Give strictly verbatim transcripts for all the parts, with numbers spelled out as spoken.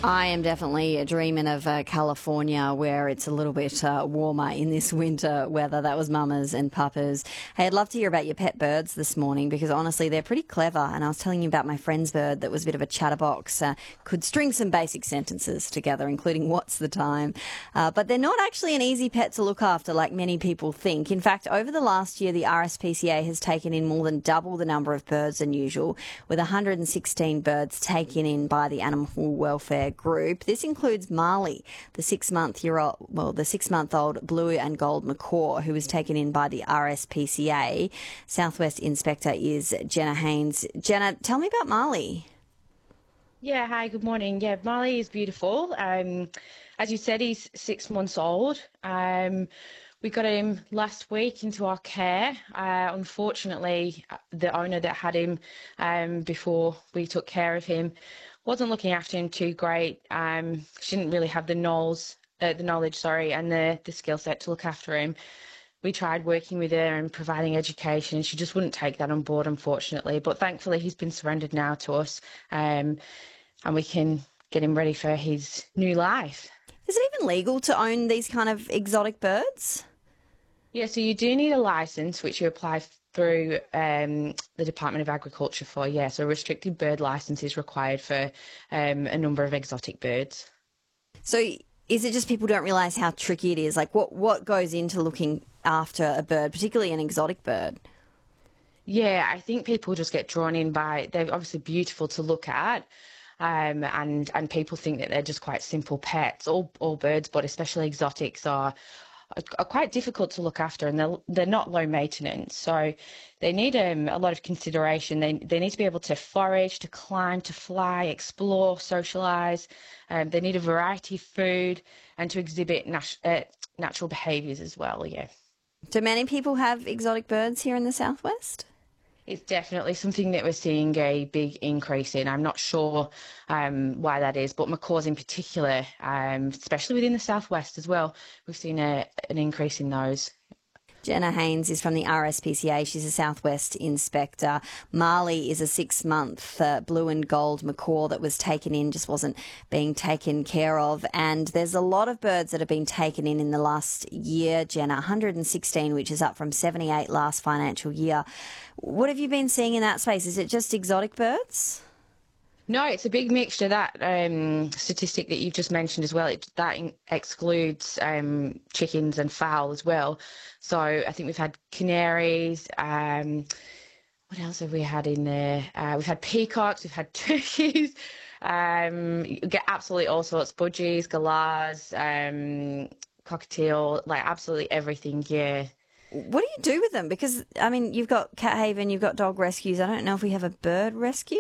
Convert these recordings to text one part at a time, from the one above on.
I am definitely dreaming of uh, California, where it's a little bit uh, warmer in this winter weather. That was mamas and papas. Hey, I'd love to hear about your pet birds this morning, because honestly, they're pretty clever. And I was telling you about my friend's bird that was a bit of a chatterbox, uh, could string some basic sentences together, including what's the time. Uh, but they're not actually an easy pet to look after like many people think. In fact, over the last year, the R S P C A has taken in more than double the number of birds than usual, with one hundred sixteen birds taken in by the Animal Welfare Group. This includes Marley, the six-month-year-old, well, the six-month-old blue and gold macaw, who was taken in by the R S P C A. Southwest Inspector is Jenna Haynes. Jenna, tell me about Marley. Yeah, hi, good morning. Yeah, Marley is beautiful. Um, as you said, he's six months old. Um, we got him last week into our care. Uh, unfortunately, the owner that had him um, before we took care of him wasn't looking after him too great. Um, she didn't really have the knowledge, uh, the knowledge, sorry, and the, the skill set to look after him. We tried working with her and providing education, and she just wouldn't take that on board, unfortunately. But thankfully, he's been surrendered now to us, um, and we can get him ready for his new life. Is it even legal to own these kind of exotic birds? Yeah, so you do need a licence, which you apply through um, the Department of Agriculture for. Yeah, so a restricted bird licence is required for um, a number of exotic birds. So is it just people don't realise how tricky it is? Like, what, what goes into looking after a bird, particularly an exotic bird? Yeah, I think people just get drawn in by, they're obviously beautiful to look at. Um, and and people think that they're just quite simple pets. All all birds, but especially exotics, are are quite difficult to look after, and they're they're not low maintenance. So they need um, a lot of consideration. They they need to be able to forage, to climb, to fly, explore, socialise. Um, they need a variety of food and to exhibit nat- uh, natural behaviours as well. Yeah. Do many people have exotic birds here in the southwest? It's definitely something that we're seeing a big increase in. I'm not sure um, why that is, but macaws in particular, um, especially within the southwest as well, we've seen a, an increase in those. Jenna Haynes is from the R S P C A. She's a Southwest Inspector. Marley is a six-month uh, blue and gold macaw that was taken in, just wasn't being taken care of. And there's a lot of birds that have been taken in in the last year, Jenna, one hundred sixteen, which is up from seventy-eight last financial year. What have you been seeing in that space? Is it just exotic birds? No, it's a big mixture. That um, statistic that you've just mentioned as well, it, that in, excludes um, chickens and fowl as well. So I think we've had canaries. Um, what else have we had in there? Uh, we've had peacocks. We've had turkeys. Um, you get absolutely all sorts: budgies, galahs, um, cockatiel, like absolutely everything. Yeah. What do you do with them? Because, I mean, you've got Cat Haven, you've got dog rescues. I don't know if we have a bird rescue.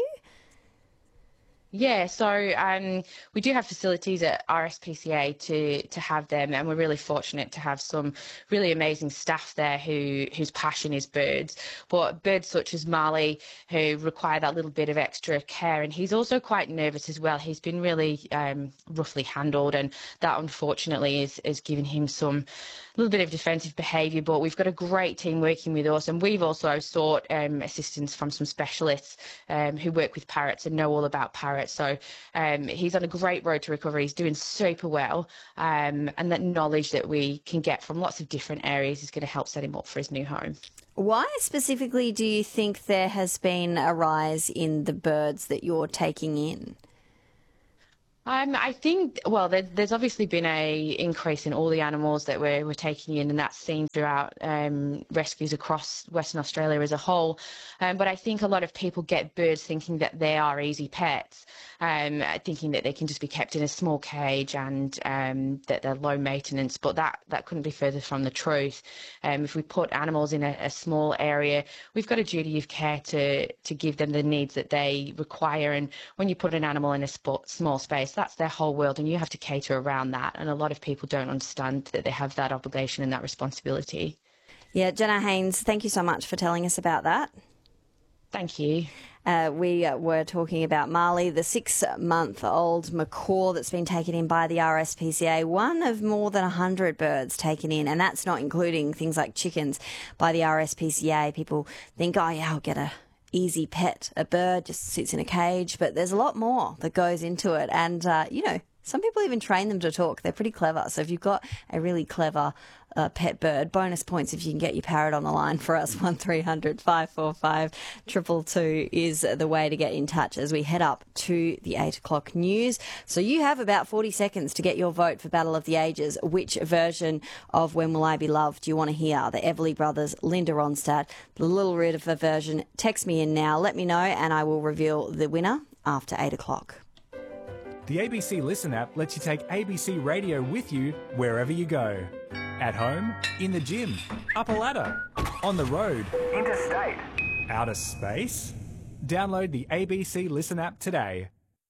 Yeah, so um, we do have facilities at R S P C A to to have them, and we're really fortunate to have some really amazing staff there who whose passion is birds. But birds such as Marley, who require that little bit of extra care, and he's also quite nervous as well. He's been really um, roughly handled, and that unfortunately is is giving him some little bit of defensive behaviour. But we've got a great team working with us, and we've also sought um, assistance from some specialists um, who work with parrots and know all about parrots. So um, he's on a great road to recovery. He's doing super well, um, and that knowledge that we can get from lots of different areas is going to help set him up for his new home. Why specifically do you think there has been a rise in the birds that you're taking in? Um, I think, well, there, there's obviously been a increase in all the animals that we're, we're taking in, and that's seen throughout um, rescues across Western Australia as a whole. Um, but I think a lot of people get birds thinking that they are easy pets, um, thinking that they can just be kept in a small cage and um, that they're low maintenance. But that, that couldn't be further from the truth. Um, if we put animals in a, a small area, we've got a duty of care to, to give them the needs that they require. And when you put an animal in a sp- small space, that's their whole world, and you have to cater around that. And a lot of people don't understand that they have that obligation and that responsibility. Yeah, Jenna Haynes, thank you so much for telling us about that. Thank you. Uh, we uh, were talking about Marley, the six-month-old macaw that's been taken in by the R S P C A, one of more than one hundred birds taken in, and that's not including things like chickens by the R S P C A. People think, oh, yeah, I'll get a easy pet, a bird just sits in a cage, but there's a lot more that goes into it. And, uh, you know, some people even train them to talk. They're pretty clever. So if you've got a really clever uh, pet bird, bonus points if you can get your parrot on the line for us. one three hundred five four five two two two is the way to get in touch as we head up to the eight o'clock news. So you have about forty seconds to get your vote for Battle of the Ages. Which version of When Will I Be Loved do you want to hear? The Everly Brothers, Linda Ronstadt, the Little River version. Text me in now. Let me know and I will reveal the winner after eight o'clock. The A B C Listen app lets you take A B C Radio with you wherever you go. At home, in the gym, up a ladder, on the road, interstate, outer space. Download the A B C Listen app today.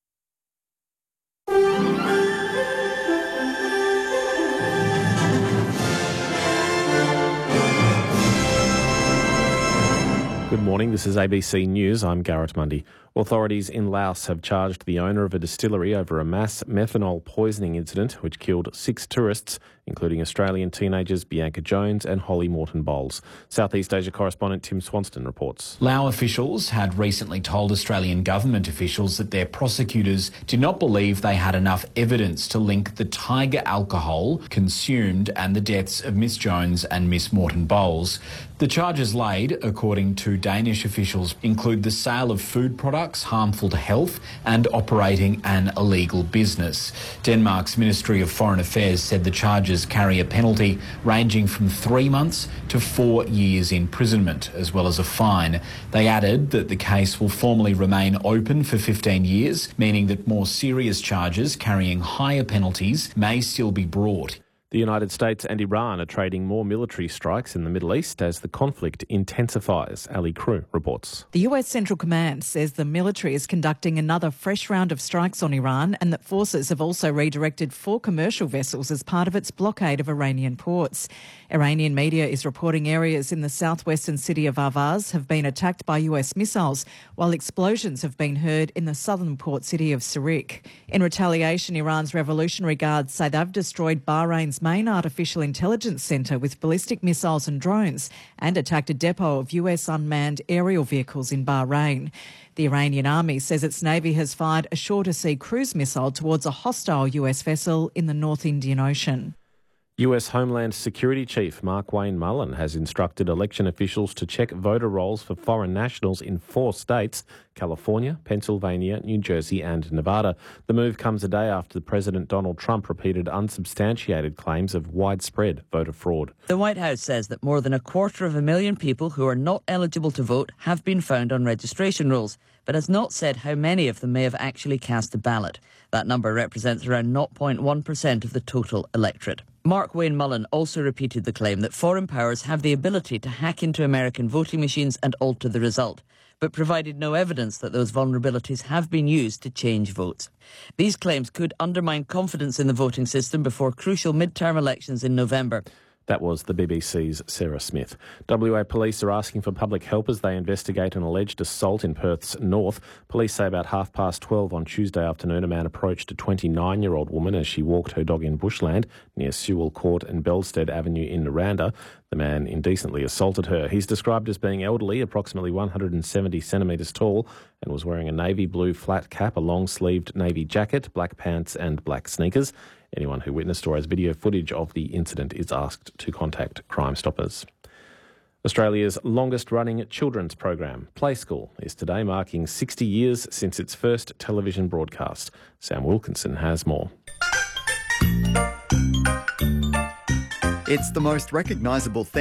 Good morning, this is A B C News. I'm Garrett Mundy. Authorities in Laos have charged the owner of a distillery over a mass methanol poisoning incident which killed six tourists, including Australian teenagers Bianca Jones and Holly Morton-Bowles. Southeast Asia correspondent Tim Swanston reports. Lao officials had recently told Australian government officials that their prosecutors did not believe they had enough evidence to link the tiger alcohol consumed and the deaths of Miss Jones and Miss Morton-Bowles. The charges laid, according to Danish officials, include the sale of food products harmful to health and operating an illegal business. Denmark's Ministry of Foreign Affairs said the charges carry a penalty ranging from three months to four years imprisonment, as well as a fine. They added that the case will formally remain open for fifteen years, meaning that more serious charges carrying higher penalties may still be brought. The United States and Iran are trading more military strikes in the Middle East as the conflict intensifies. Ali Crew reports. The U S Central Command says the military is conducting another fresh round of strikes on Iran and that forces have also redirected four commercial vessels as part of its blockade of Iranian ports. Iranian media is reporting areas in the southwestern city of Avaz have been attacked by U S missiles, while explosions have been heard in the southern port city of Sirik. In retaliation, Iran's Revolutionary Guards say they've destroyed Bahrain's main artificial intelligence centre with ballistic missiles and drones and attacked a depot of U S unmanned aerial vehicles in Bahrain. The Iranian army says its navy has fired a shorter-sea cruise missile towards a hostile U S vessel in the North Indian Ocean. U S Homeland Security Chief Markwayne Mullin has instructed election officials to check voter rolls for foreign nationals in four states: California, Pennsylvania, New Jersey and Nevada. The move comes a day after President Donald Trump repeated unsubstantiated claims of widespread voter fraud. The White House says that more than a quarter of a million people who are not eligible to vote have been found on registration rolls, but has not said how many of them may have actually cast a ballot. That number represents around zero point one percent of the total electorate. Markwayne Mullin also repeated the claim that foreign powers have the ability to hack into American voting machines and alter the result, but provided no evidence that those vulnerabilities have been used to change votes. These claims could undermine confidence in the voting system before crucial midterm elections in November. That was the B B C's Sarah Smith. W A police are asking for public help as they investigate an alleged assault in Perth's north. Police say about half past twelve on Tuesday afternoon, a man approached a twenty-nine-year-old woman as she walked her dog in bushland near Sewell Court and Belstead Avenue in Naranda. The man indecently assaulted her. He's described as being elderly, approximately one hundred seventy centimetres tall, and was wearing a navy blue flat cap, a long-sleeved navy jacket, black pants and black sneakers. Anyone who witnessed or has video footage of the incident is asked to contact Crime Stoppers. Australia's longest-running children's program, Play School, is today marking sixty years since its first television broadcast. Sam Wilkinson has more. It's the most recognisable thing